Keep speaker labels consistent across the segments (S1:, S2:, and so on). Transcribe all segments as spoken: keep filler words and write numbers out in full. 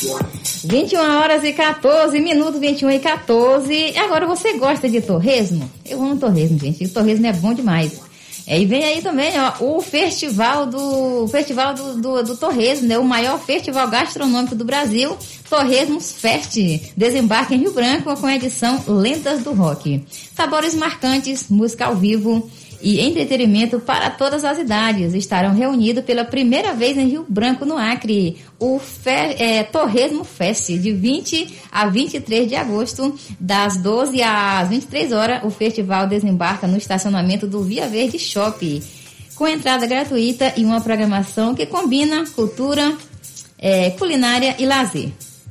S1: vinte e uma horas e quatorze minutos, vinte e um e quatorze. Agora, você gosta de torresmo? Eu amo torresmo, gente. O torresmo é bom demais. É, e vem aí também, ó, o festival do festival do, do, do Torresmo, né? O maior festival gastronômico do Brasil, Torresmos Fest, desembarca em Rio Branco com a edição Lendas do Rock. Sabores marcantes, música ao vivo e entretenimento para todas as idades estarão reunidos pela primeira vez em Rio Branco, no Acre. O Fe, é, Torresmo Fest, de vinte a vinte e três de agosto, das doze às vinte e três horas, o festival desembarca no estacionamento do Via Verde Shopping, com entrada gratuita e uma programação que combina cultura, é, culinária e lazer.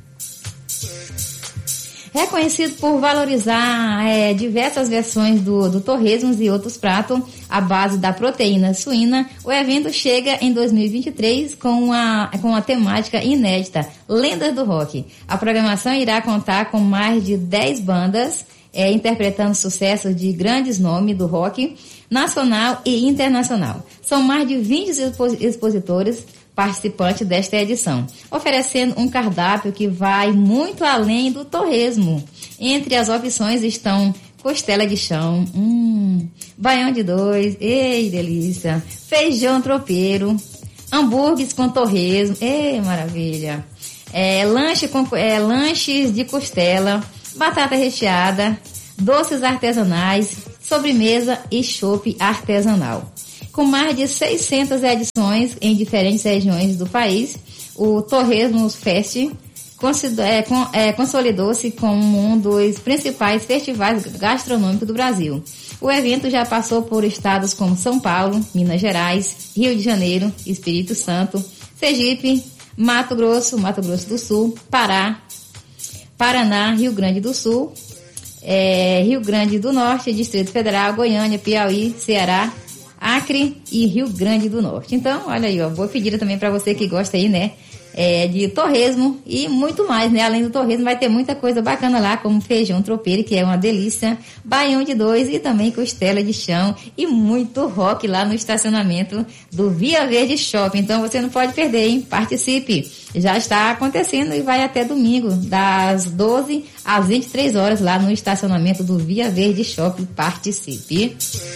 S1: Reconhecido por valorizar é, diversas versões do, do torresmos e outros pratos à base da proteína suína, o evento chega em dois mil e vinte e três com a, com a temática inédita, Lendas do Rock. A programação irá contar com mais de dez bandas é, interpretando sucessos de grandes nomes do rock nacional e internacional. São mais de vinte expositores participante desta edição, oferecendo um cardápio que vai muito além do torresmo. Entre as opções estão costela de chão, hum, baião de dois, ei, delícia, feijão tropeiro, hambúrgueres com torresmo, ei, maravilha, é, lanche com, é, lanches de costela, batata recheada, doces artesanais, sobremesa e chopp artesanal. Com mais de seiscentas edições em diferentes regiões do país, o Torresmos Fest consolidou-se como um dos principais festivais gastronômicos do Brasil. O evento já passou por estados como São Paulo, Minas Gerais, Rio de Janeiro, Espírito Santo, Sergipe, Mato Grosso, Mato Grosso do Sul, Pará, Paraná, Rio Grande do Sul, é, Rio Grande do Norte, Distrito Federal, Goiânia, Piauí, Ceará, Acre e Rio Grande do Norte. Então, olha aí, ó, boa pedida também para você que gosta aí, né, é, de torresmo e muito mais, né, além do torresmo vai ter muita coisa bacana lá, como feijão tropeiro, que é uma delícia, baião de dois e também costela de chão e muito rock lá no estacionamento do Via Verde Shopping. Então, você não pode perder, hein, participe. Já está acontecendo e vai até domingo, das doze às vinte e três horas lá no estacionamento do Via Verde Shopping. Participe.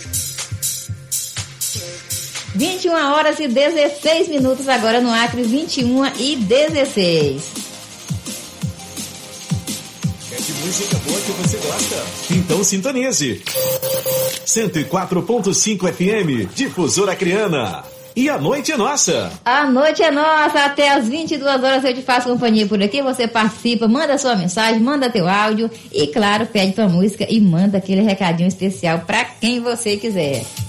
S1: vinte e uma horas e dezesseis minutos agora no Acre, vinte e uma e dezesseis.
S2: É de música boa que você gosta? Então sintonize. cento e quatro ponto cinco F M, Difusora Acreana. E a noite é nossa.
S1: A noite é nossa, até as vinte e duas horas eu te faço companhia por aqui, você participa, manda sua mensagem, manda teu áudio e, claro, pede tua música e manda aquele recadinho especial pra quem você quiser.